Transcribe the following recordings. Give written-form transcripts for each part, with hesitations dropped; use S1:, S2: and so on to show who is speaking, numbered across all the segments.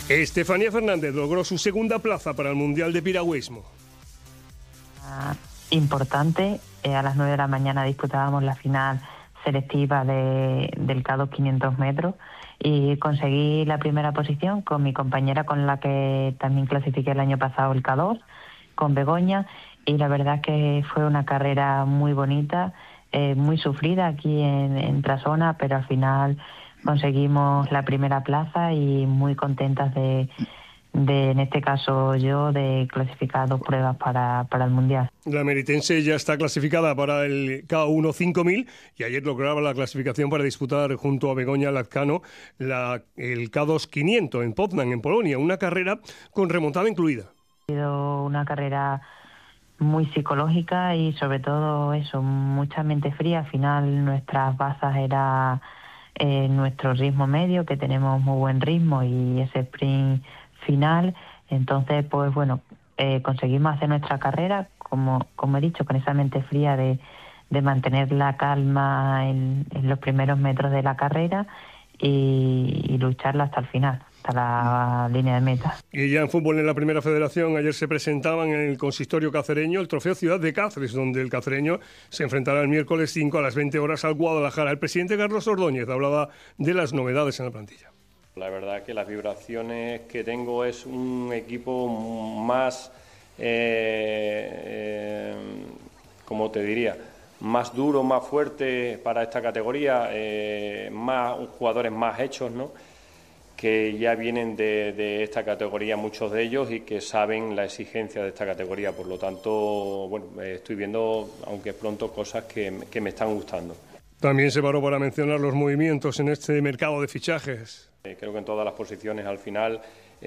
S1: Estefanía Fernández logró su segunda plaza para el Mundial de Piragüismo.
S2: Importante, a las 9 de la mañana disputábamos la final selectiva del K2 500 metros y conseguí la primera posición con mi compañera con la que también clasifiqué el año pasado el K2, con Begoña, y la verdad que fue una carrera muy bonita, muy sufrida aquí en Trasona, pero al final conseguimos la primera plaza y muy contentas de en este caso yo, de clasificar 2 pruebas para el Mundial.
S1: La meritense ya está clasificada para el K1 5000 y ayer lograba la clasificación para disputar junto a Begoña Lazcano el K2 500 en Poznań, en Polonia, una carrera con remontada incluida.
S2: Ha sido una carrera muy psicológica y sobre todo eso, mucha mente fría. Al final nuestras bazas era nuestro ritmo medio, que tenemos muy buen ritmo, y ese sprint final. Entonces, pues bueno, conseguimos hacer nuestra carrera, como he dicho, con esa mente fría de mantener la calma en los primeros metros de la carrera y lucharla hasta el final, hasta la línea de meta.
S1: Y ya en fútbol, en la Primera Federación, ayer se presentaban en el consistorio cacereño el trofeo Ciudad de Cáceres, donde el cacereño se enfrentará el miércoles 5 a las 20 horas al Guadalajara. El presidente Carlos Ordóñez hablaba de las novedades en la plantilla.
S3: La verdad que las vibraciones que tengo es un equipo más, ¿cómo te diría?, más duro, más fuerte para esta categoría, jugadores más hechos, ¿no?, que ya vienen de esta categoría, muchos de ellos, y que saben la exigencia de esta categoría. Por lo tanto, bueno, estoy viendo, aunque es pronto, cosas que me están gustando.
S1: También se paró para mencionar los movimientos en este mercado de fichajes.
S3: Creo que en todas las posiciones al final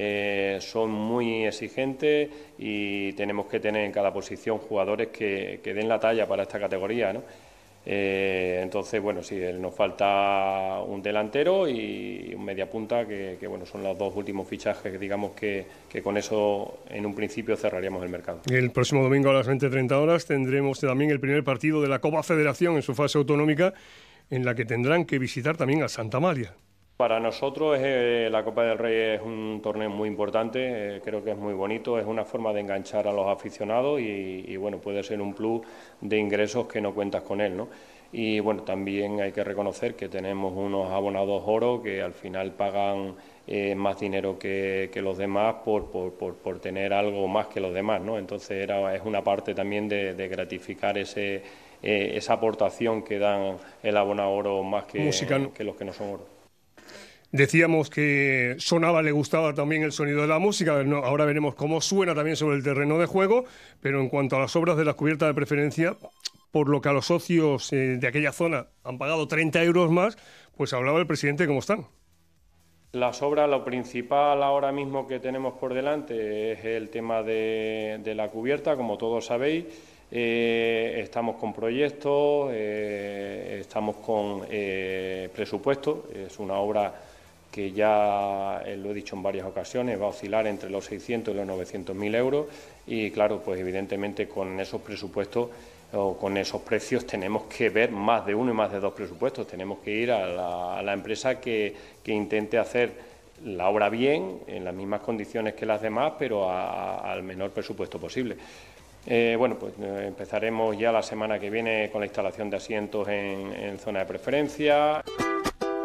S3: son muy exigentes y tenemos que tener en cada posición jugadores que den la talla para esta categoría, ¿no? Entonces, bueno, sí, nos falta un delantero y un mediapunta, que bueno, son los dos últimos fichajes, digamos que con eso en un principio cerraríamos el mercado.
S1: El próximo domingo a las 20:30 horas tendremos también el primer partido de la Copa Federación en su fase autonómica, en la que tendrán que visitar también a Santa María.
S3: Para nosotros la Copa del Rey es un torneo muy importante, creo que es muy bonito, es una forma de enganchar a los aficionados y bueno, puede ser un plus de ingresos que no cuentas con él, ¿no? Y bueno, también hay que reconocer que tenemos unos abonados oro que al final pagan más dinero que los demás por tener algo más que los demás, ¿no? Entonces es una parte también de gratificar esa aportación que dan el abonado oro más que los que no son oro.
S1: Decíamos que sonaba, le gustaba también el sonido de la música. Ahora veremos cómo suena también sobre el terreno de juego, pero en cuanto a las obras de la cubierta de preferencia, por lo que a los socios de aquella zona han pagado 30 euros más, pues hablaba el presidente de cómo están.
S3: Las obras, lo principal ahora mismo que tenemos por delante es el tema de la cubierta, como todos sabéis. Estamos con proyectos, estamos con presupuesto. Es una obra que ya lo he dicho en varias ocasiones, va a oscilar entre los 600 y los 900.000 euros y claro, pues evidentemente con esos presupuestos o con esos precios tenemos que ver más de uno y más de dos presupuestos, tenemos que ir a la empresa que intente hacer la obra bien, en las mismas condiciones que las demás, pero al menor presupuesto posible. Bueno, pues empezaremos ya la semana que viene con la instalación de asientos en zona de preferencia.